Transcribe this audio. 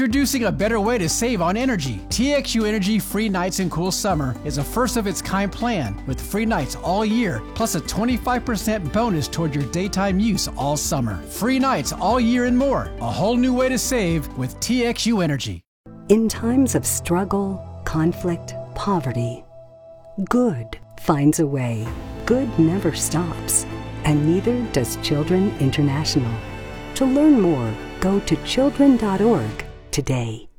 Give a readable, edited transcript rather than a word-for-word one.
Introducing a better way to save on energy. TXU Energy Free Nights and Cool Summer is a first-of-its-kind plan with free nights all year, plus a 25% bonus toward your daytime use all summer. Free nights all year and more. A whole new way to save with TXU Energy. In times of struggle, conflict, poverty, good finds a way. Good never stops, and neither does Children International. To learn more, go to children.org today.